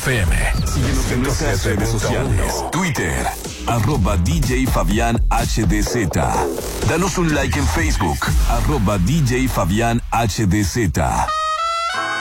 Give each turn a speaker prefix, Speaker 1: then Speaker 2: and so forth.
Speaker 1: FM.
Speaker 2: Síguenos en nuestras redes sociales. Twitter, @DJ Fabián HDZ. Danos un like en Facebook, @DJ Fabián HDZ.